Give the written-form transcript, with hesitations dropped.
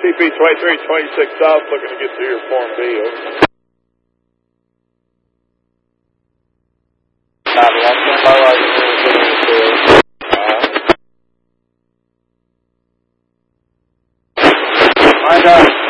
TP 2326 South, looking to get to your Form B. Over. Copy, I'll stand by while you're getting the field. Find out.